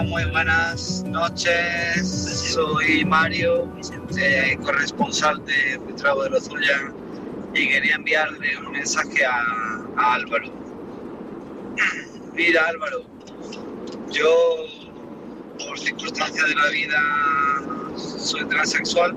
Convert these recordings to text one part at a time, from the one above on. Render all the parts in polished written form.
Hola, muy buenas noches. Soy Mario, corresponsal de Buitrago de Lozoya, y quería enviarle un mensaje a Álvaro. Mira, Álvaro, yo por circunstancias de la vida soy transexual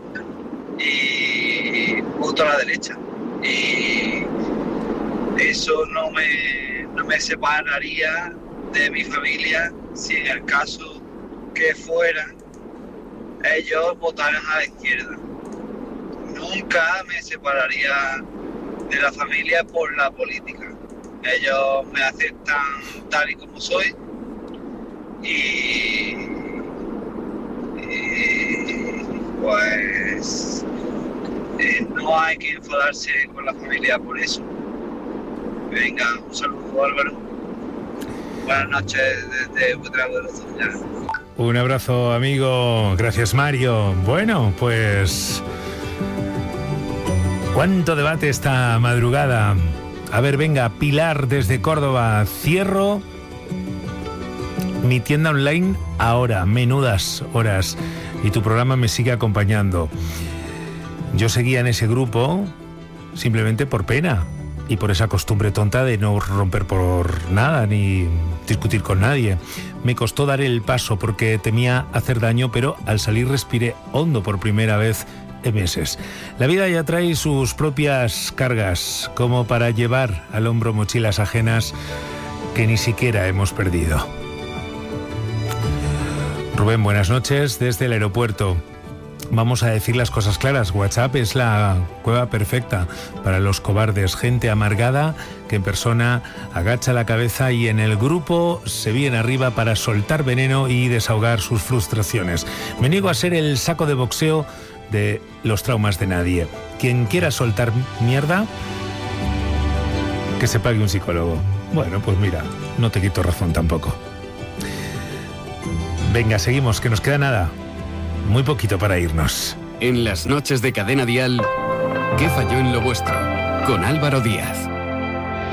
y voto a la derecha, y eso no me separaría de mi familia si en el caso que fuera ellos votaran a la izquierda. Nunca me separaría de la familia por la política. Ellos me aceptan tal y como soy, y pues no hay que enfadarse con la familia por eso. Venga, un saludo, Álvaro. Buenas noches desde Buitrago de Lozoya. Un abrazo, amigo. Gracias, Mario. Bueno, pues cuánto debate esta madrugada. A ver, venga, Pilar desde Córdoba. Cierro mi tienda online ahora, menudas horas, y tu programa me sigue acompañando. Yo seguía en ese grupo simplemente por pena y por esa costumbre tonta de no romper por nada ni discutir con nadie. Me costó dar el paso porque temía hacer daño, pero al salir respiré hondo por primera vez en meses. La vida ya trae sus propias cargas, como para llevar al hombro mochilas ajenas que ni siquiera hemos perdido. Rubén, buenas noches desde el aeropuerto. Vamos a decir las cosas claras. WhatsApp es la cueva perfecta para los cobardes, gente amargada que en persona agacha la cabeza y en el grupo se viene arriba para soltar veneno y desahogar sus frustraciones. Me niego a ser el saco de boxeo de los traumas de nadie. Quien quiera soltar mierda, que se pague un psicólogo. Bueno, pues mira, no te quito razón tampoco. Venga, seguimos, que nos queda nada. Muy poquito para irnos. En las noches de Cadena Dial, ¿qué falló en lo vuestro? Con Álvaro Díaz.